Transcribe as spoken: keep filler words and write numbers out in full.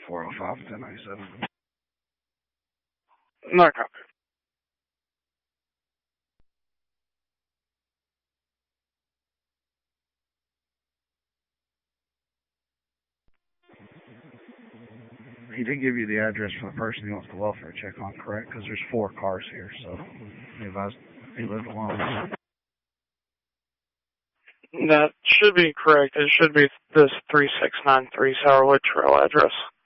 four oh five, ten ninety-seven. No copy. He did give you the address for the person he wants the welfare check on, correct? Because there's four cars here, so he advised he lived alone. That should be correct. It should be this three six nine three Sourwood Trail address.